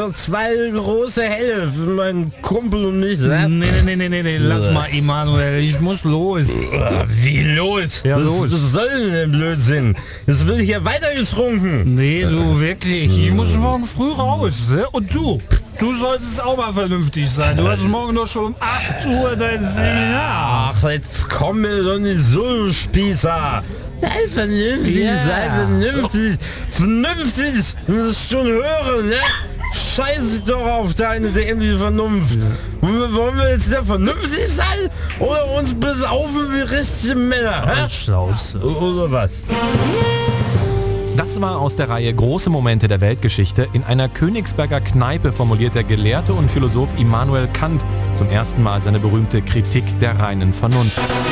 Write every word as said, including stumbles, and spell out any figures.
noch zwei große Helle für meinen Kumpel und mich. Ne? Nee, nee, nee, nee, nee, lass mal, Emanuel, ich muss los. Wie los? Ja, was, los. was soll denn der Blödsinn? Es wird hier weiter getrunken. Nee, du wirklich, ich muss morgen früh raus. Ne? Und du, du solltest auch mal vernünftig sein. Du hast morgen noch schon um acht Uhr dein Seminar. Ach, jetzt komm mir doch nicht so, du Spießer. Sei vernünftig, Ja. sei vernünftig. Vernünftig, das ist schon höre, ne? Scheiß doch auf deine dämliche Vernunft. Und wollen wir jetzt der vernünftig sein? Oder uns besaufen wie richtige Männer? Hä? Schnauze. Oder was? Das war aus der Reihe Große Momente der Weltgeschichte. In einer Königsberger Kneipe formuliert der Gelehrte und Philosoph Immanuel Kant zum ersten Mal seine berühmte Kritik der reinen Vernunft.